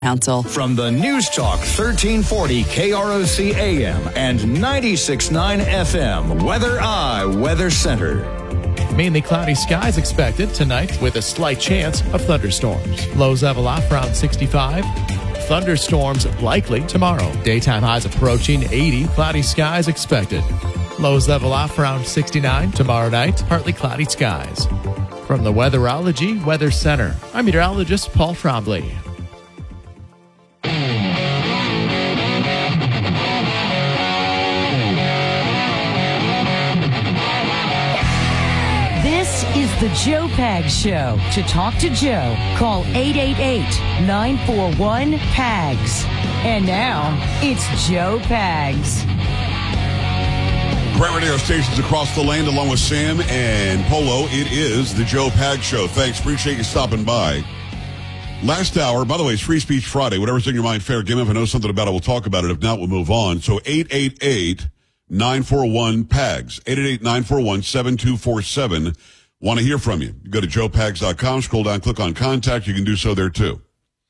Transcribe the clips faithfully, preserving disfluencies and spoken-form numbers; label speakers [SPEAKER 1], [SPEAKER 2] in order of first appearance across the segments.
[SPEAKER 1] Council.
[SPEAKER 2] From the News Talk thirteen forty K R O C A M and ninety-six point nine F M, Weather Eye Weather Center.
[SPEAKER 3] Mainly cloudy skies expected tonight with a slight chance of thunderstorms. Lows level off around sixty-five. Thunderstorms likely tomorrow. Daytime highs approaching eighty. Cloudy skies expected. Lows level off around sixty-nine. Tomorrow night, partly cloudy skies. From the Weatherology Weather Center, I'm meteorologist Paul Trombley.
[SPEAKER 4] This is the Joe Pags Show. To talk to Joe, call eight eight eight, nine four one, P A G S. And now, it's Joe Pags.
[SPEAKER 5] Great radio stations across the land, along with Sam and Polo. It is the Joe Pags Show. Thanks. Appreciate you stopping by. Last hour, by the way, it's Free Speech Friday. Whatever's in your mind, fair game. If I know something about it, we'll talk about it. If not, we'll move on. So eight eight eight, nine four one, P A G S. eight eight eight, nine four one, seven two four seven. Want to hear from you. You go to joe pags dot com, scroll down, click on contact. You can do so there too.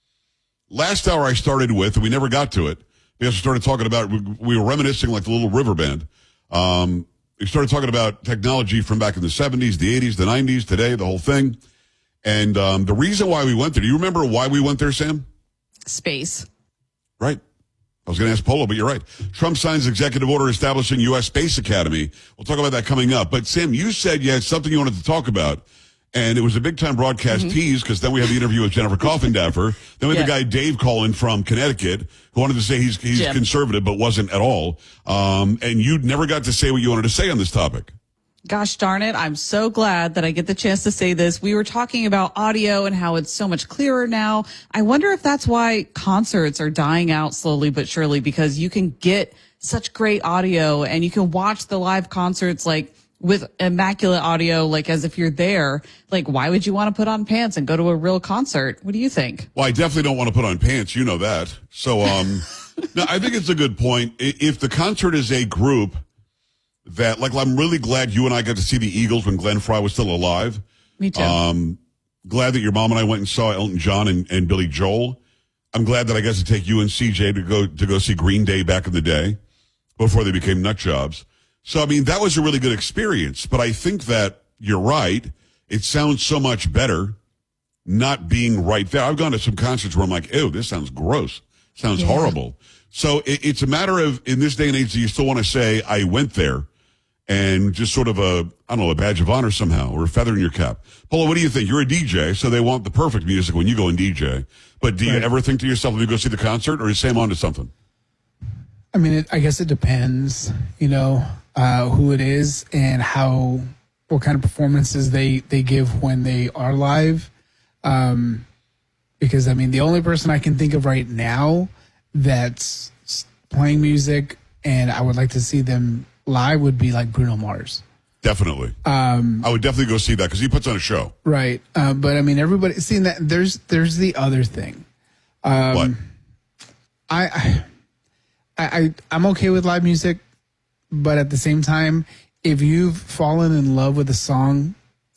[SPEAKER 5] Last hour I started with, and we never got to it, because we started talking about, we were reminiscing like the Little River Band. Um, we started talking about technology from back in the seventies, the eighties, the nineties, today, the whole thing. And um, the reason why we went there, do you remember why we went there, Sam?
[SPEAKER 1] Space.
[SPEAKER 5] Right. I was going to ask Polo, but you're right. Trump signs executive order establishing U S Space Academy. We'll talk about that coming up. But Sam, you said you had something you wanted to talk about. And it was a big-time broadcast mm-hmm. tease, because then we had the interview with Jennifer Coffindaffer. Then we had yeah. the guy Dave calling from Connecticut, who wanted to say he's he's Jim. conservative, but wasn't at all. Um, and you never got to say what you wanted to say on this topic.
[SPEAKER 6] Gosh darn it. I'm so glad that I get the chance to say this. We were talking about audio and how it's so much clearer now. I wonder if that's why concerts are dying out slowly but surely, because you can get such great audio and you can watch the live concerts like with immaculate audio, like as if you're there. Like, why would you want to put on pants and go to a real concert? What do you think?
[SPEAKER 5] Well, I definitely don't want to put on pants. You know that. So, um, no, I think it's a good point. If the concert is a group that, like, I'm really glad you and I got to see the Eagles when Glenn Frey was still alive.
[SPEAKER 6] Me too.
[SPEAKER 5] Um, glad that your mom and I went and saw Elton John and, and Billy Joel. I'm glad that I got to take you and C J to go, to go see Green Day back in the day before they became nut jobs. So, I mean, that was a really good experience, but I think that you're right. It sounds so much better not being right there. I've gone to some concerts where I'm like, ew, this sounds gross. Sounds yeah. horrible. So it, it's a matter of, in this day and age, do you still want to say, I went there, and just sort of a, I don't know, a badge of honor somehow, or a feather in your cap? Polo, what do you think? You're a D J, so they want the perfect music when you go and D J. But do you right. ever think to yourself, let me go see the concert, or is Sam on to something?
[SPEAKER 7] I mean, it, I guess it depends, you know, uh, who it is and how, what kind of performances they, they give when they are live. Um, because, I mean, the only person I can think of right now that's playing music and I would like to see them live would be like Bruno Mars.
[SPEAKER 5] Definitely.
[SPEAKER 7] Um,
[SPEAKER 5] I would definitely go see that because he puts on a show.
[SPEAKER 7] Right. Uh, but, I mean, everybody, seeing that, there's there's the other thing. Um,
[SPEAKER 5] what?
[SPEAKER 7] I... I I, I'm okay with live music, but at the same time, if you've fallen in love with a song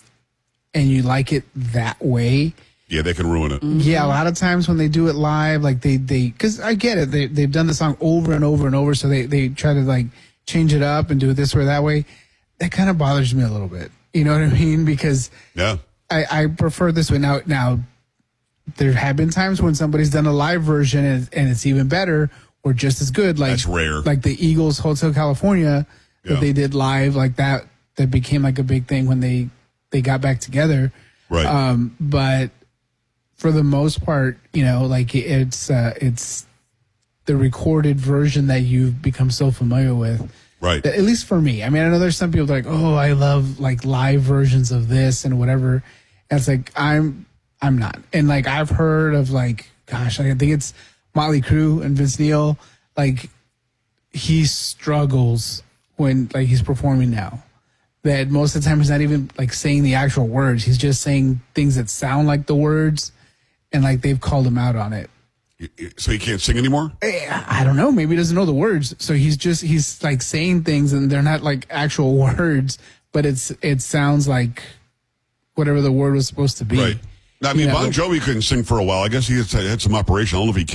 [SPEAKER 7] and you like it that way,
[SPEAKER 5] yeah, they can ruin it.
[SPEAKER 7] Yeah, a lot of times when they do it live, like they, they, because I get it, they, they've done the song over and over and over, so they, they try to like change it up and do it this way or that way. That kind of bothers me a little bit. You know what I mean? Because
[SPEAKER 5] yeah,
[SPEAKER 7] I, I prefer this way. Now, now, there have been times when somebody's done a live version and, and it's even better, or just as good, like
[SPEAKER 5] that's rare.
[SPEAKER 7] Like the Eagles Hotel California that
[SPEAKER 5] yeah.
[SPEAKER 7] they did live, like that that became like a big thing when they they got back together.
[SPEAKER 5] Right.
[SPEAKER 7] Um, but for the most part, you know, like it's uh, it's the recorded version that you've become so familiar with.
[SPEAKER 5] Right.
[SPEAKER 7] That, at least for me. I mean, I know there's some people that are like, oh, I love like live versions of this and whatever. And it's like I'm I'm not. And like I've heard of like, gosh, I think it's Motley Crue and Vince Neil, like he struggles when like he's performing now. That most of the time he's not even like saying the actual words. He's just saying things that sound like the words, and like they've called him out on it.
[SPEAKER 5] So he can't sing anymore?
[SPEAKER 7] I don't know. Maybe he doesn't know the words. So he's just he's like saying things and they're not like actual words, but it's it sounds like whatever the word was supposed to be.
[SPEAKER 5] Right. I mean,
[SPEAKER 7] Yeah.
[SPEAKER 5] Bon Jovi couldn't sing for a while. I guess he had, had some operation. I don't know if he